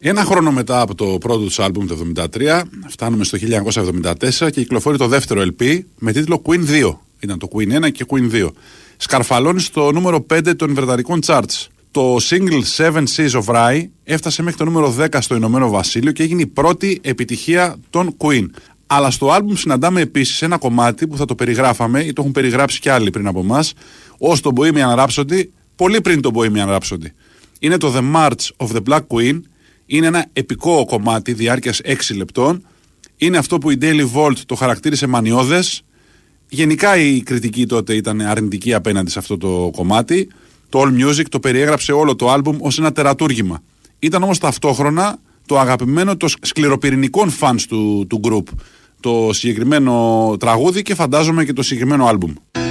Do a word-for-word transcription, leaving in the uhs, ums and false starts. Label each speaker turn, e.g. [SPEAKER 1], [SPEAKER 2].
[SPEAKER 1] Ένα χρόνο μετά από το πρώτο τους άλμπουμ το εβδομήντα τρία, φτάνουμε στο χίλια εννιακόσια εβδομήντα τέσσερα και κυκλοφορεί το δεύτερο ελ πι με τίτλο Queen δύο. Ήταν το Queen ένα και Queen δύο. Σκαρφαλώνει στο νούμερο πέντε των βρετανικών charts. Το single Seven Seas of Rye έφτασε μέχρι το νούμερο δέκα στο Ηνωμένο Βασίλειο και έγινε η πρώτη επιτυχία των Queen. Αλλά στο άλμπουμ συναντάμε επίσης ένα κομμάτι που θα το περιγράφαμε ή το έχουν περιγράψει κι άλλοι πριν από εμάς ως το Bohemian Rhapsody, πολύ πριν το Bohemian Rhapsody. Είναι το The March of the Black Queen. Είναι ένα επικό κομμάτι διάρκειας έξι λεπτών. Είναι αυτό που η Daily Vault το χαρακτήρισε μανιώδες. Γενικά η κριτική τότε ήταν αρνητική απέναντι σε αυτό το κομμάτι. Το All Music το περιέγραψε όλο το άλμπουμ ως ένα τερατούργημα. Ήταν όμως ταυτόχρονα το αγαπημένο των σκληροπυρηνικών fans του, του group. Το συγκεκριμένο τραγούδι και φαντάζομαι και το συγκεκριμένο άλμπουμ.